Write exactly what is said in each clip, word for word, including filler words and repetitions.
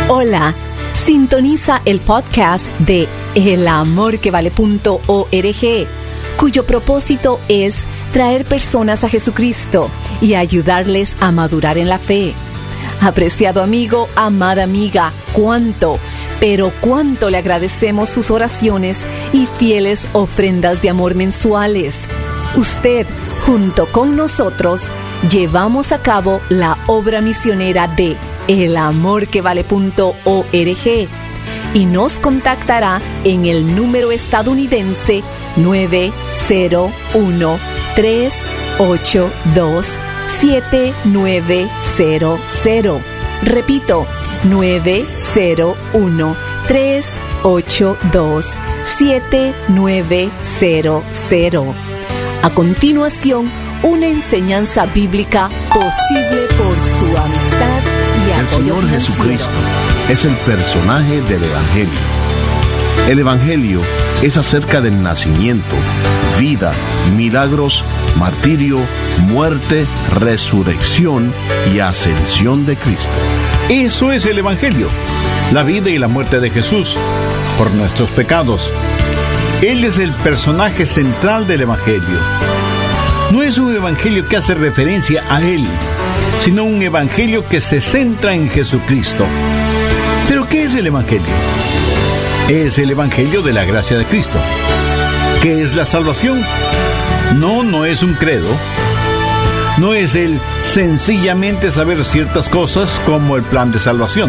Hola, sintoniza el podcast de el amor que vale punto org, cuyo propósito es traer personas a Jesucristo y ayudarles a madurar en la fe. Apreciado amigo, amada amiga, cuánto, pero cuánto le agradecemos sus oraciones y fieles ofrendas de amor mensuales. Usted, junto con nosotros, llevamos a cabo la obra misionera de el amor que vale punto org y nos contactará en el número estadounidense nueve cero uno, tres ocho dos, siete nueve cero cero. Repito, nueve cero uno, tres ocho dos, siete nueve cero cero. A continuación, una enseñanza bíblica posible por su amistad y apoyo El Señor financiero. Jesucristo es el personaje del Evangelio. El Evangelio es acerca del nacimiento, vida, milagros, martirio, muerte, resurrección y ascensión de Cristo. Eso es el Evangelio, la vida y la muerte de Jesús por nuestros pecados. Él es el personaje central del Evangelio. No es un Evangelio que hace referencia a Él, sino un Evangelio que se centra en Jesucristo. ¿Pero qué es el Evangelio? Es el Evangelio de la gracia de Cristo. ¿Qué es la salvación? No, no es un credo. No es el sencillamente saber ciertas cosas como el plan de salvación.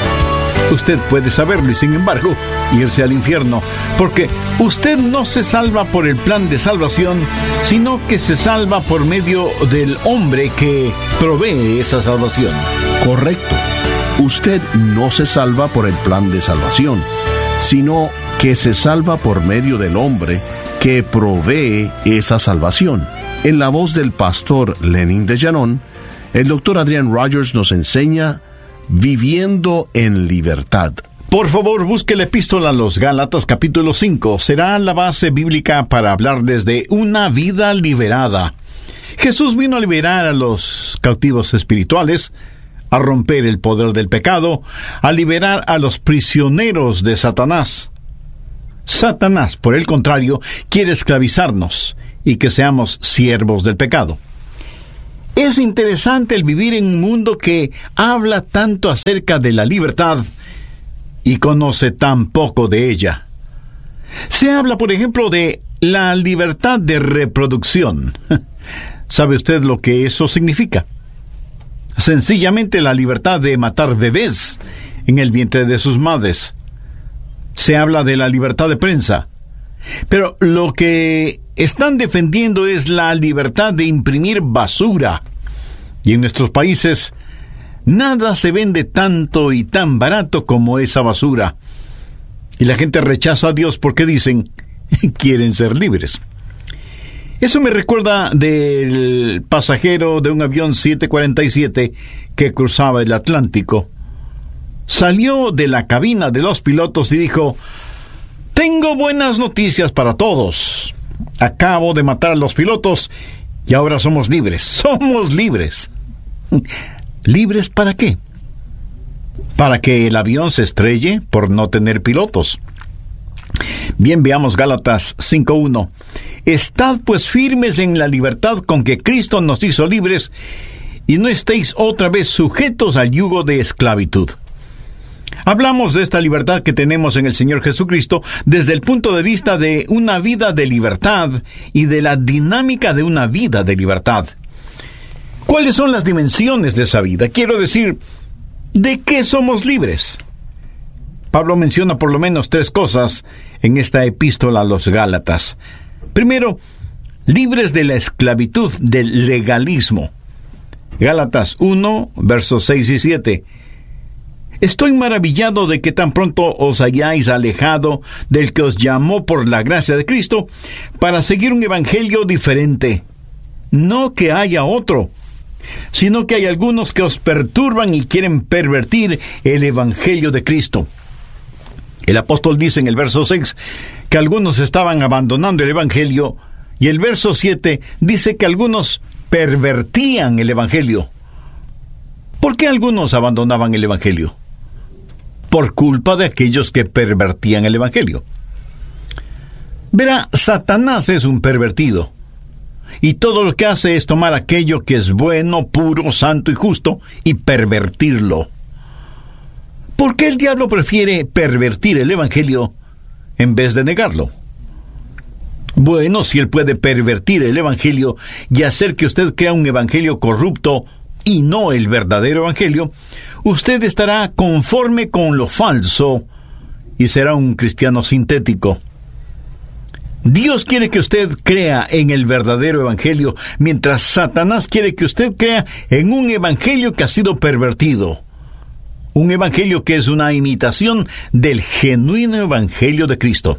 Usted puede saberlo y sin embargo irse al infierno, porque usted no se salva por el plan de salvación, sino que se salva por medio del hombre que provee esa salvación. Correcto. Usted no se salva por el plan de salvación, sino que se salva por medio del hombre que provee esa salvación. En la voz del pastor Lenin de Llanón, el doctor Adrian Rogers nos enseña Viviendo en Libertad. Por favor, busque la epístola a los Gálatas capítulo cinco. Será la base bíblica para hablarles de una vida liberada. Jesús vino a liberar a los cautivos espirituales, a romper el poder del pecado, a liberar a los prisioneros de Satanás. Satanás, por el contrario, quiere esclavizarnos y que seamos siervos del pecado. Es interesante el vivir en un mundo que habla tanto acerca de la libertad y conoce tan poco de ella. Se habla, por ejemplo, de la libertad de reproducción. ¿Sabe usted lo que eso significa? Sencillamente la libertad de matar bebés en el vientre de sus madres. Se habla de la libertad de prensa. Pero lo que están defendiendo es la libertad de imprimir basura. Y en nuestros países, nada se vende tanto y tan barato como esa basura. Y la gente rechaza a Dios porque dicen, quieren ser libres. Eso me recuerda del pasajero de un avión siete cuarenta y siete que cruzaba el Atlántico. Salió de la cabina de los pilotos y dijo, tengo buenas noticias para todos. Acabo de matar a los pilotos y ahora somos libres. Somos libres. ¿Libres para qué? Para que el avión se estrelle por no tener pilotos. Bien, veamos Gálatas cinco uno. Estad pues firmes en la libertad con que Cristo nos hizo libres, y no estéis otra vez sujetos al yugo de esclavitud. Hablamos de esta libertad que tenemos en el Señor Jesucristo desde el punto de vista de una vida de libertad y de la dinámica de una vida de libertad. ¿Cuáles son las dimensiones de esa vida? Quiero decir, ¿de qué somos libres? Pablo menciona por lo menos tres cosas en esta epístola a los Gálatas. Primero, libres de la esclavitud del legalismo. Gálatas uno, versos seis y siete. Estoy maravillado de que tan pronto os hayáis alejado del que os llamó por la gracia de Cristo para seguir un evangelio diferente. No que haya otro, sino que hay algunos que os perturban y quieren pervertir el evangelio de Cristo. El apóstol dice en el verso seis que algunos estaban abandonando el evangelio, y el verso siete dice que algunos pervertían el evangelio. ¿Por qué algunos abandonaban el evangelio? por culpa de aquellos que pervertían el Evangelio. Verá, Satanás es un pervertido, y todo lo que hace es tomar aquello que es bueno, puro, santo y justo, y pervertirlo. ¿Por qué el diablo prefiere pervertir el Evangelio en vez de negarlo? Bueno, si él puede pervertir el Evangelio y hacer que usted crea un Evangelio corrupto y no el verdadero Evangelio, usted estará conforme con lo falso y será un cristiano sintético. Dios quiere que usted crea en el verdadero Evangelio, mientras Satanás quiere que usted crea en un Evangelio que ha sido pervertido. Un Evangelio que es una imitación del genuino Evangelio de Cristo.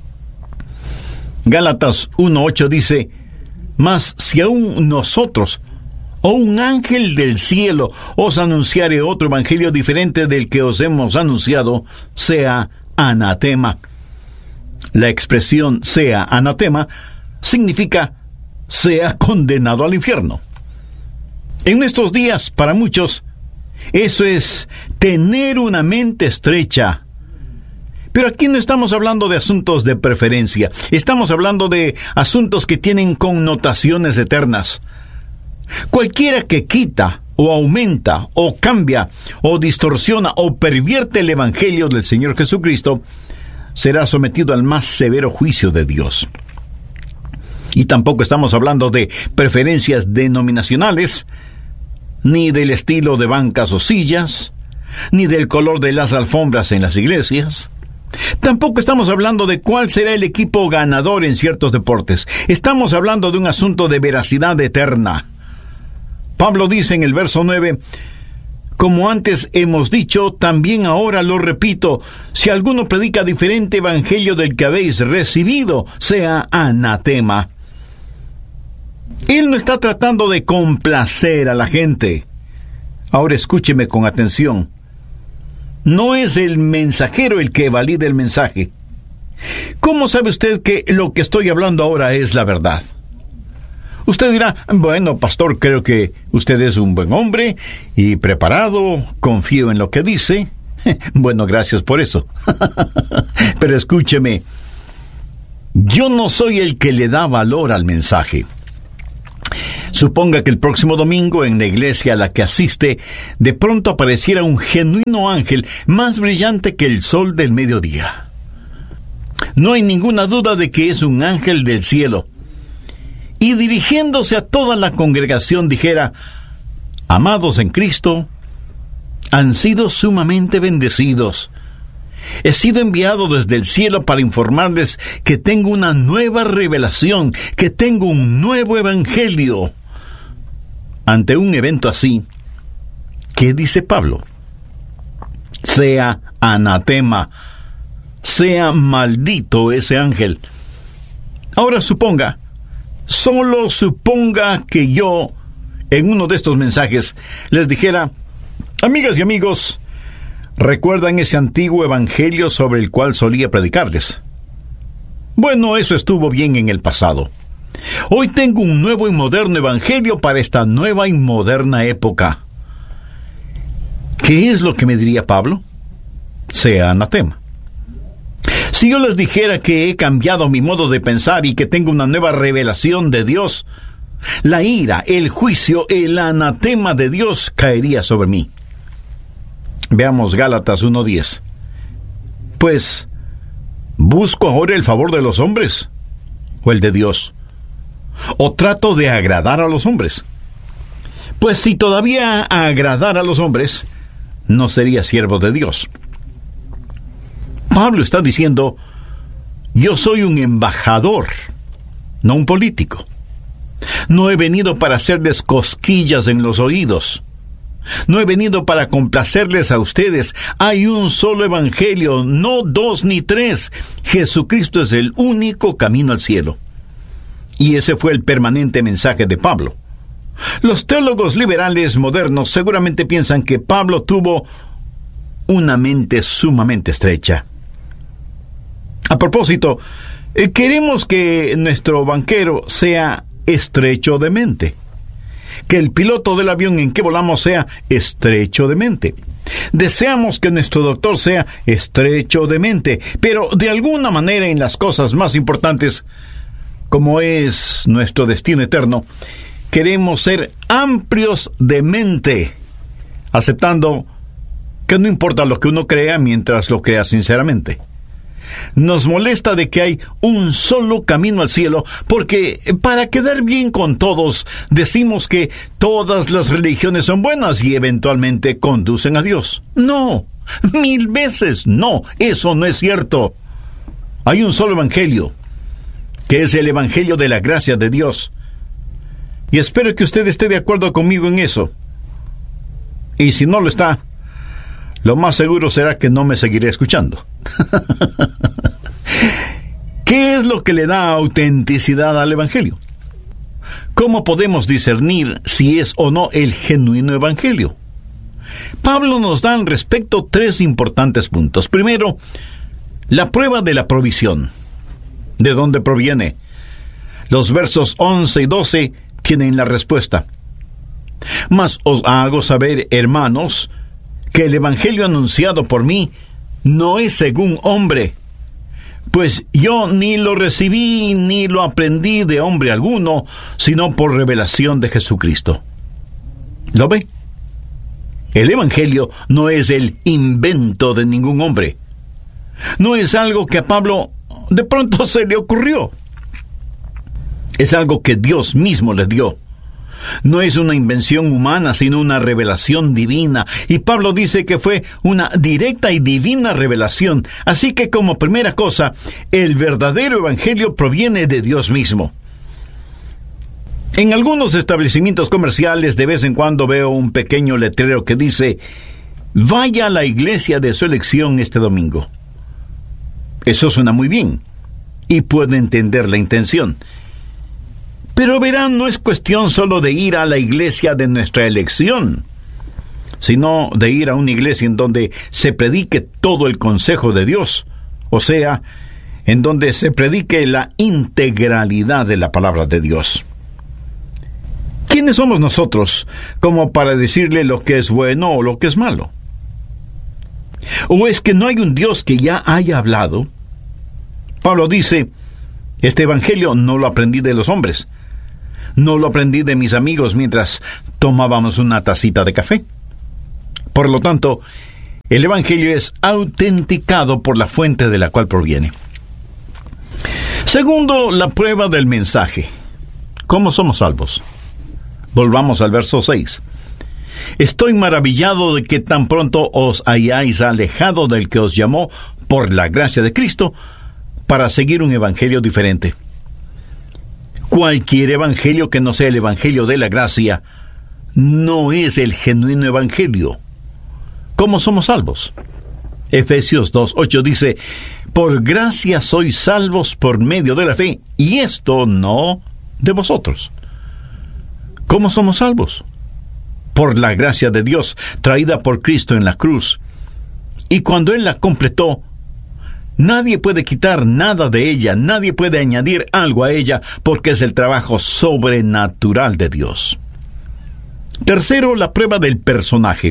Gálatas uno ocho dice: mas si aún nosotros o un ángel del cielo os anunciare otro evangelio diferente del que os hemos anunciado, sea anatema. La expresión sea anatema significa sea condenado al infierno. En estos días, para muchos, eso es tener una mente estrecha. Pero aquí no estamos hablando de asuntos de preferencia, estamos hablando de asuntos que tienen connotaciones eternas. Cualquiera que quita, o aumenta, o cambia, o distorsiona, o pervierte el Evangelio del Señor Jesucristo, será sometido al más severo juicio de Dios. Y tampoco estamos hablando de preferencias denominacionales, ni del estilo de bancas o sillas, ni del color de las alfombras en las iglesias. Tampoco estamos hablando de cuál será el equipo ganador en ciertos deportes. Estamos hablando de un asunto de veracidad eterna. Pablo dice en el verso nueve: como antes hemos dicho, también ahora lo repito, si alguno predica diferente evangelio del que habéis recibido, sea anatema. Él no está tratando de complacer a la gente. Ahora escúcheme con atención. No es el mensajero el que valida el mensaje. ¿Cómo sabe usted que lo que estoy hablando ahora es la verdad? Usted dirá: bueno, pastor, creo que usted es un buen hombre y preparado, confío en lo que dice. Bueno, gracias por eso. Pero escúcheme, yo no soy el que le da valor al mensaje. Suponga que el próximo domingo en la iglesia a la que asiste, de pronto apareciera un genuino ángel más brillante que el sol del mediodía. No hay ninguna duda de que es un ángel del cielo. Y dirigiéndose a toda la congregación dijera: amados en Cristo, han sido sumamente bendecidos. He sido enviado desde el cielo para informarles que tengo una nueva revelación, que tengo un nuevo evangelio. Ante un evento así, ¿qué dice Pablo? Sea anatema, sea maldito ese ángel. Ahora suponga, solo suponga que yo, en uno de estos mensajes, les dijera: amigas y amigos, ¿recuerdan ese antiguo evangelio sobre el cual solía predicarles? Bueno, eso estuvo bien en el pasado. Hoy tengo un nuevo y moderno evangelio para esta nueva y moderna época. ¿Qué es lo que me diría Pablo? Sea anatema. Si yo les dijera que he cambiado mi modo de pensar y que tengo una nueva revelación de Dios, la ira, el juicio, el anatema de Dios caería sobre mí. Veamos Gálatas uno diez. Pues, ¿busco ahora el favor de los hombres o el de Dios? ¿O trato de agradar a los hombres? Pues si todavía agradara a los hombres, no sería siervo de Dios. Pablo está diciendo: yo soy un embajador, no un político. No he venido para hacerles cosquillas en los oídos. No he venido para complacerles a ustedes. Hay un solo evangelio, no dos ni tres. Jesucristo es el único camino al cielo. Y ese fue el permanente mensaje de Pablo. Los teólogos liberales modernos seguramente piensan que Pablo tuvo una mente sumamente estrecha. A propósito, queremos que nuestro banquero sea estrecho de mente. que el piloto del avión en que volamos sea estrecho de mente. Deseamos que nuestro doctor sea estrecho de mente, pero de alguna manera en las cosas más importantes, como es nuestro destino eterno, queremos ser amplios de mente, aceptando que no importa lo que uno crea mientras lo crea sinceramente. Nos molesta de que hay un solo camino al cielo, porque para quedar bien con todos, decimos que todas las religiones son buenas y eventualmente conducen a Dios. No, mil veces no, eso no es cierto. Hay un solo evangelio, que es el evangelio de la gracia de Dios. Y espero que usted esté de acuerdo conmigo en eso. Y si no lo está, lo más seguro será que no me seguiré escuchando. ¿Qué es lo que le da autenticidad al evangelio? ¿Cómo podemos discernir si es o no el genuino evangelio? Pablo nos da al respecto tres importantes puntos. Primero, la prueba de la provisión. ¿De dónde proviene? Los versos once y doce tienen la respuesta. Mas os hago saber, hermanos, que el evangelio anunciado por mí no es según hombre, pues yo ni lo recibí ni lo aprendí de hombre alguno, sino por revelación de Jesucristo. ¿Lo ve? El evangelio no es el invento de ningún hombre. No es algo que a Pablo de pronto se le ocurrió. Es algo que Dios mismo le dio. No es una invención humana, sino una revelación divina. Y Pablo dice que fue una directa y divina revelación. Así que, como primera cosa, el verdadero evangelio proviene de Dios mismo. En algunos establecimientos comerciales de vez en cuando veo un pequeño letrero que dice: vaya a la iglesia de su elección este domingo. Eso suena muy bien, y puedo entender la intención. Pero verán, no es cuestión solo de ir a la iglesia de nuestra elección, sino de ir a una iglesia en donde se predique todo el consejo de Dios, o sea, en donde se predique la integralidad de la palabra de Dios. ¿Quiénes somos nosotros como para decirle lo que es bueno o lo que es malo? ¿O es que no hay un Dios que ya haya hablado? Pablo dice: este evangelio no lo aprendí de los hombres. No lo aprendí de mis amigos mientras tomábamos una tacita de café. Por lo tanto, el evangelio es autenticado por la fuente de la cual proviene. Segundo, la prueba del mensaje. ¿Cómo somos salvos? Volvamos al verso seis. Estoy maravillado de que tan pronto os hayáis alejado del que os llamó por la gracia de Cristo para seguir un evangelio diferente. Cualquier evangelio que no sea el evangelio de la gracia no es el genuino evangelio. ¿Cómo somos salvos? Efesios dos ocho dice: por gracia sois salvos por medio de la fe, y esto no de vosotros. ¿Cómo somos salvos? Por la gracia de Dios, traída por Cristo en la cruz. Y cuando Él la completó, nadie puede quitar nada de ella, nadie puede añadir algo a ella, porque es el trabajo sobrenatural de Dios. Tercero, la prueba del personaje.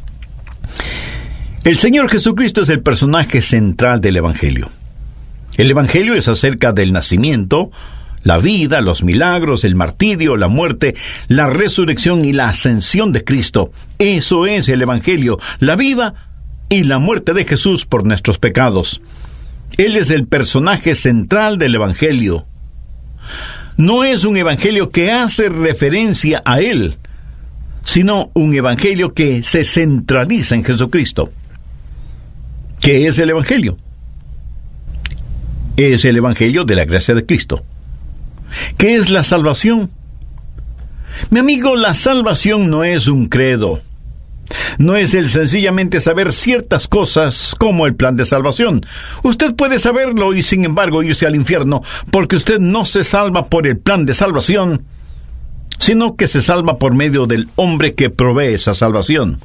El Señor Jesucristo es el personaje central del Evangelio. El Evangelio es acerca del nacimiento, la vida, los milagros, el martirio, la muerte, la resurrección y la ascensión de Cristo. Eso es el Evangelio, la vida y la muerte de Jesús por nuestros pecados. Él es el personaje central del Evangelio. No es un Evangelio que hace referencia a Él, sino un Evangelio que se centraliza en Jesucristo. ¿Qué es el Evangelio? Es el Evangelio de la gracia de Cristo. ¿Qué es la salvación? Mi amigo, la salvación no es un credo. No es el sencillamente saber ciertas cosas como el plan de salvación. Usted puede saberlo y sin embargo irse al infierno, porque usted no se salva por el plan de salvación, sino que se salva por medio del hombre que provee esa salvación.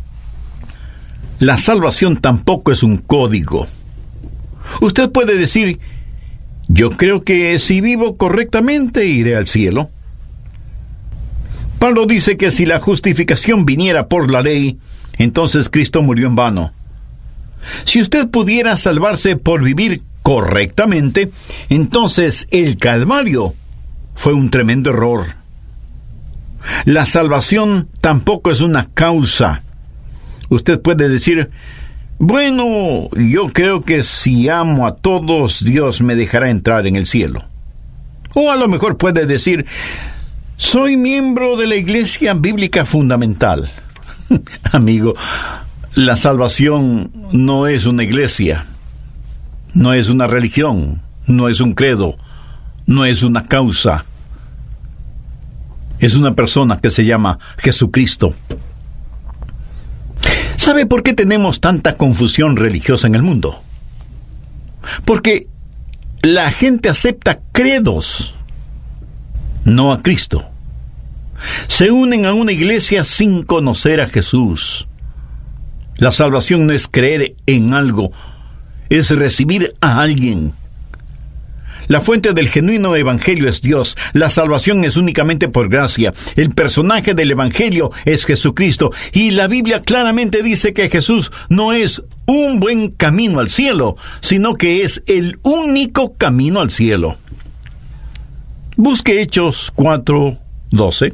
La salvación tampoco es un código. Usted puede decir: yo creo que si vivo correctamente iré al cielo. Pablo dice que si la justificación viniera por la ley, entonces Cristo murió en vano. Si usted pudiera salvarse por vivir correctamente, entonces el Calvario fue un tremendo error. La salvación tampoco es una causa. Usted puede decir, bueno, yo creo que si amo a todos, Dios me dejará entrar en el cielo. O a lo mejor puede decir, soy miembro de la Iglesia Bíblica Fundamental. Amigo, la salvación no es una iglesia, no es una religión, no es un credo, no es una causa. Es una persona que se llama Jesucristo. ¿Sabe por qué tenemos tanta confusión religiosa en el mundo? Porque la gente acepta credos, no a Cristo. Se unen a una iglesia sin conocer a Jesús. La salvación no es creer en algo, es recibir a alguien. La fuente del genuino evangelio es Dios. La salvación es únicamente por gracia. El personaje del evangelio es Jesucristo. Y la Biblia claramente dice que Jesús no es un buen camino al cielo, sino que es el único camino al cielo. Busque Hechos cuatro doce.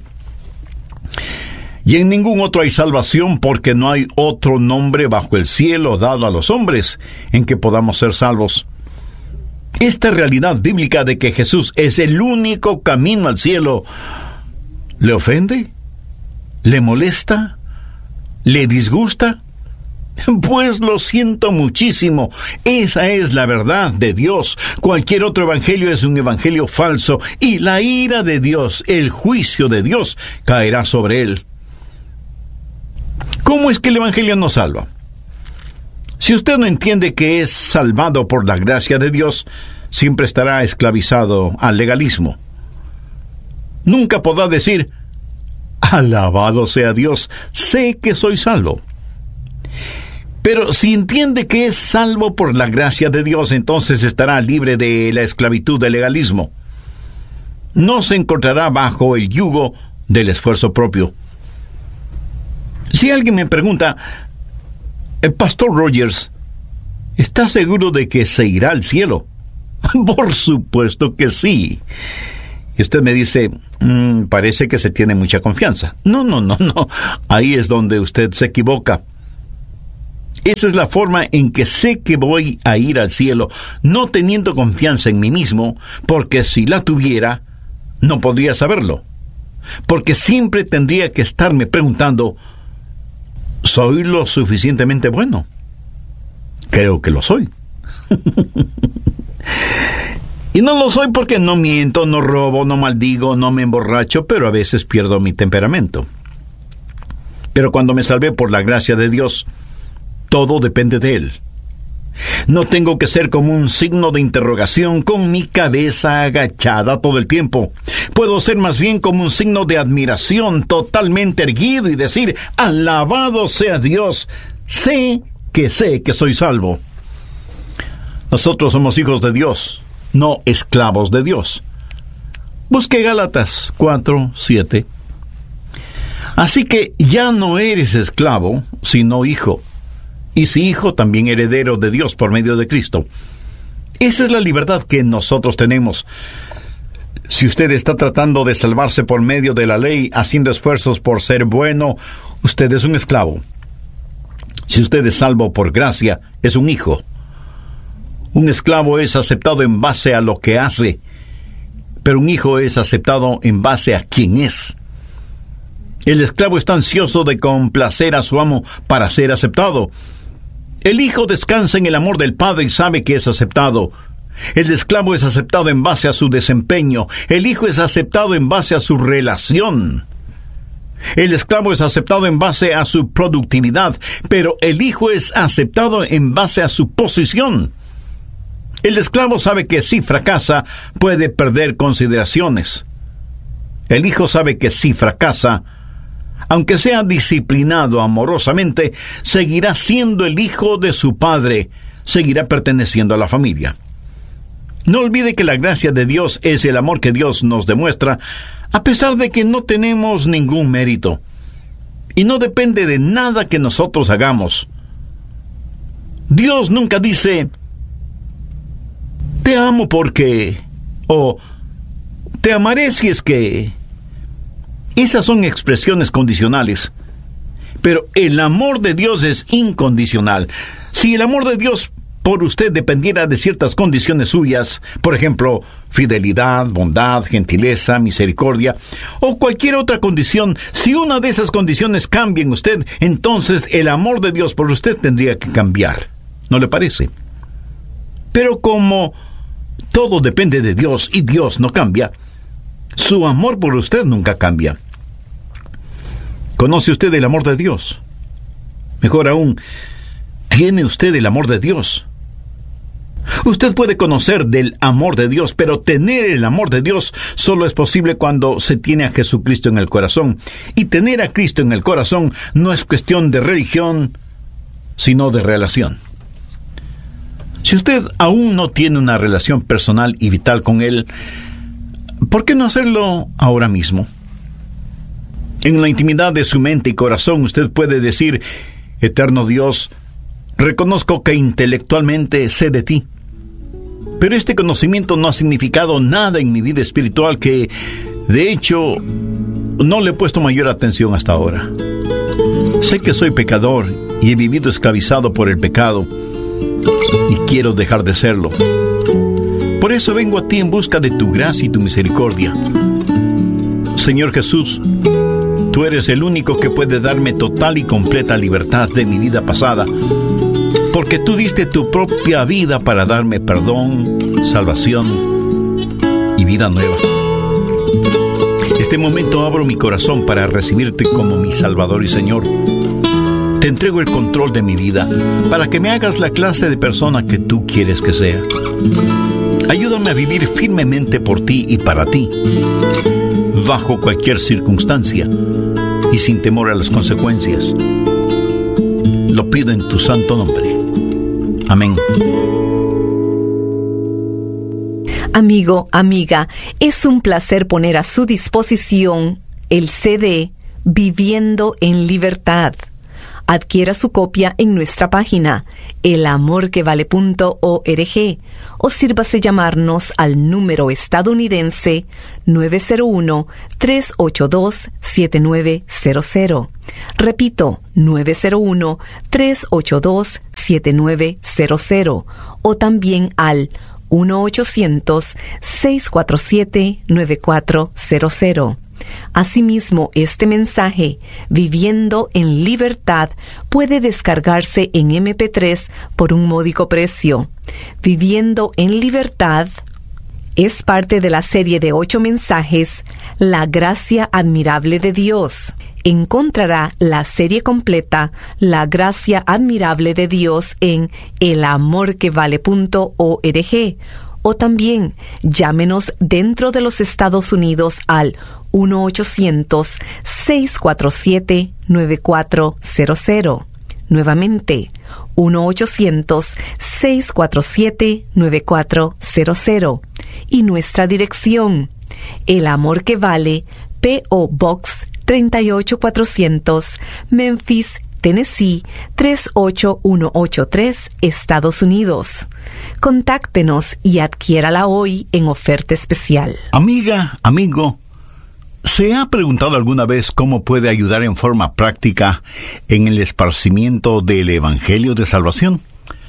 Y en ningún otro hay salvación, porque no hay otro nombre bajo el cielo dado a los hombres en que podamos ser salvos. Esta realidad bíblica de que Jesús es el único camino al cielo, ¿le ofende? ¿Le molesta? ¿Le disgusta? Pues lo siento muchísimo. Esa es la verdad de Dios. Cualquier otro evangelio es un evangelio falso, y la ira de Dios, el juicio de Dios, caerá sobre él. ¿Cómo es que el evangelio nos salva? Si usted no entiende que es salvado por la gracia de Dios, siempre estará esclavizado al legalismo. Nunca podrá decir, alabado sea Dios, sé que soy salvo. Pero si entiende que es salvo por la gracia de Dios, entonces estará libre de la esclavitud del legalismo. No se encontrará bajo el yugo del esfuerzo propio. Si alguien me pregunta, el pastor Rogers, ¿está seguro de que se irá al cielo? Por supuesto que sí. Y usted me dice, mmm, parece que se tiene mucha confianza. No, no, no, no. Ahí es donde usted se equivoca. Esa es la forma en que sé que voy a ir al cielo, no teniendo confianza en mí mismo, porque si la tuviera, no podría saberlo. Porque siempre tendría que estarme preguntando, ¿soy lo suficientemente bueno? Creo que lo soy. Y no lo soy porque no miento, no robo, no maldigo, no me emborracho, pero a veces pierdo mi temperamento. Pero cuando me salvé por la gracia de Dios, todo depende de Él. No tengo que ser como un signo de interrogación con mi cabeza agachada todo el tiempo. Puedo ser más bien como un signo de admiración totalmente erguido y decir, alabado sea Dios, sé que sé que soy salvo. Nosotros somos hijos de Dios, no esclavos de Dios. Busque Gálatas cuatro siete. Así que ya no eres esclavo, sino hijo. Y si hijo, también heredero de Dios por medio de Cristo. Esa es la libertad que nosotros tenemos. Si usted está tratando de salvarse por medio de la ley, haciendo esfuerzos por ser bueno, usted es un esclavo. Si usted es salvo por gracia, es un hijo. Un esclavo es aceptado en base a lo que hace, pero un hijo es aceptado en base a quién es. El esclavo está ansioso de complacer a su amo para ser aceptado. El hijo descansa en el amor del padre y sabe que es aceptado. El esclavo es aceptado en base a su desempeño. El hijo es aceptado en base a su relación. El esclavo es aceptado en base a su productividad, pero el hijo es aceptado en base a su posición. El esclavo sabe que si fracasa, puede perder consideraciones. El hijo sabe que si fracasa, aunque sea disciplinado amorosamente, seguirá siendo el hijo de su padre, seguirá perteneciendo a la familia. No olvide que la gracia de Dios es el amor que Dios nos demuestra a pesar de que no tenemos ningún mérito y no depende de nada que nosotros hagamos. Dios nunca dice, te amo porque, o te amaré si es que. Esas son expresiones condicionales. Pero el amor de Dios es incondicional. Si el amor de Dios por usted dependiera de ciertas condiciones suyas, por ejemplo, fidelidad, bondad, gentileza, misericordia, o cualquier otra condición, si una de esas condiciones cambia en usted, entonces el amor de Dios por usted tendría que cambiar. ¿No le parece? Pero como todo depende de Dios y Dios no cambia, su amor por usted nunca cambia. ¿Conoce usted el amor de Dios? Mejor aún, ¿tiene usted el amor de Dios? Usted puede conocer del amor de Dios, pero tener el amor de Dios solo es posible cuando se tiene a Jesucristo en el corazón. Y tener a Cristo en el corazón no es cuestión de religión, sino de relación. Si usted aún no tiene una relación personal y vital con Él, ¿por qué no hacerlo ahora mismo? En la intimidad de su mente y corazón usted puede decir, eterno Dios, reconozco que intelectualmente sé de ti, pero este conocimiento no ha significado nada en mi vida espiritual que, de hecho, no le he puesto mayor atención hasta ahora. Sé que soy pecador y he vivido esclavizado por el pecado y quiero dejar de serlo. Por eso vengo a ti en busca de tu gracia y tu misericordia. Señor Jesús, tú eres el único que puede darme total y completa libertad de mi vida pasada, porque tú diste tu propia vida para darme perdón, salvación y vida nueva. Este momento abro mi corazón para recibirte como mi Salvador y Señor. Te entrego el control de mi vida para que me hagas la clase de persona que tú quieres que sea. Ayúdame a vivir firmemente por ti y para ti, bajo cualquier circunstancia y sin temor a las consecuencias. Lo pido en tu santo nombre. Amén. Amigo, amiga, es un placer poner a su disposición el C D Viviendo en Libertad. Adquiera su copia en nuestra página el amor que vale punto org o sírvase llamarnos al número estadounidense nueve cero uno, tres ocho dos, siete nueve cero cero. Repito, nueve cero uno, tres ocho dos, siete nueve cero cero o también al uno ochocientos, seis cuatro siete, nueve cuatro cero cero. Asimismo, este mensaje, Viviendo en Libertad, puede descargarse en eme pe tres por un módico precio. Viviendo en Libertad es parte de la serie de ocho mensajes, La Gracia Admirable de Dios. Encontrará la serie completa, La Gracia Admirable de Dios, en el amor que vale punto org. O también llámenos dentro de los Estados Unidos al uno ochocientos, seis cuatro siete, nueve cuatro cero cero. Nuevamente, uno ochocientos, seis cuatro siete, nueve cuatro cero cero. Y nuestra dirección, El Amor que Vale, P O Box treinta y ocho cuatrocientos, Memphis, Tennessee tres ocho uno ocho tres, Estados Unidos. Contáctenos y adquiérala hoy en oferta especial. Amiga, amigo, ¿se ha preguntado alguna vez cómo puede ayudar en forma práctica en el esparcimiento del Evangelio de Salvación?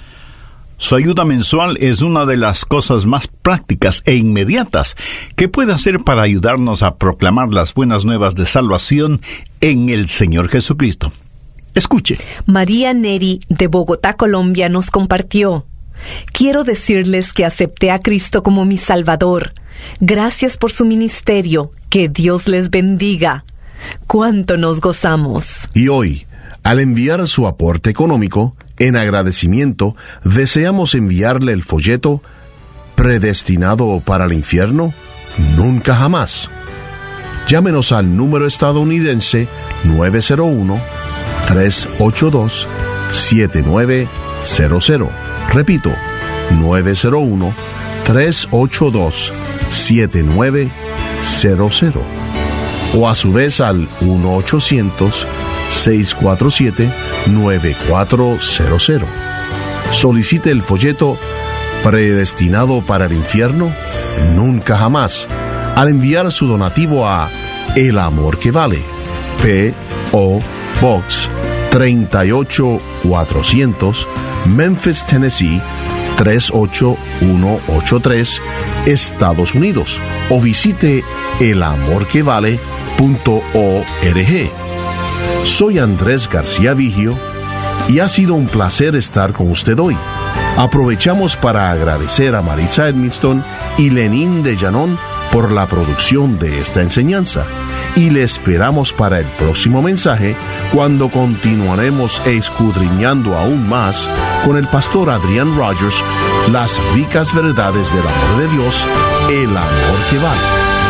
Su ayuda mensual es una de las cosas más prácticas e inmediatas que puede hacer para ayudarnos a proclamar las buenas nuevas de salvación en el Señor Jesucristo. Escuche. María Neri, de Bogotá, Colombia, nos compartió: quiero decirles que acepté a Cristo como mi Salvador. Gracias por su ministerio. Que Dios les bendiga. ¡Cuánto nos gozamos! Y hoy, al enviar su aporte económico, en agradecimiento, deseamos enviarle el folleto ¿Predestinado para el infierno? Nunca jamás. Llámenos al número estadounidense nueve cero uno, tres ocho dos, siete nueve cero cero. Repito, nueve cero uno, tres ocho dos, siete nueve cero cero. o a su vez al uno ochocientos, seiscientos cuarenta y siete, nueve cuatro cero cero. Solicite el folleto Predestinado para el Infierno, Nunca Jamás, al enviar su donativo a El Amor que Vale, P O Box treinta y ocho cuatrocientos, Memphis, Tennessee tres ocho uno ocho tres, Estados Unidos, o visite el amor que vale punto org. Soy Andrés García Vigio y ha sido un placer estar con usted hoy. Aprovechamos para agradecer a Maritza Edmiston y Lenín de Llanón por la producción de esta enseñanza, y le esperamos para el próximo mensaje, cuando continuaremos escudriñando aún más con el pastor Adrián Rogers las ricas verdades del amor de Dios, el amor que vale.